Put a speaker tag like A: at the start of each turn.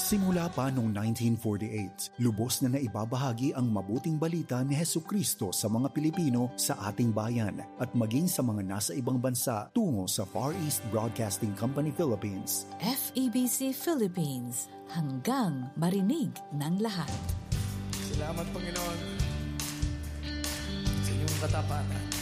A: Simula pa noong 1948, lubos na naibabahagi ang mabuting balita ni Hesukristo sa mga Pilipino sa ating bayan at maging sa mga nasa ibang bansa tungo sa Far East Broadcasting Company Philippines.
B: FEBC Philippines, hanggang marinig ng lahat.
C: Salamat, Panginoon, sa inyong katapatan.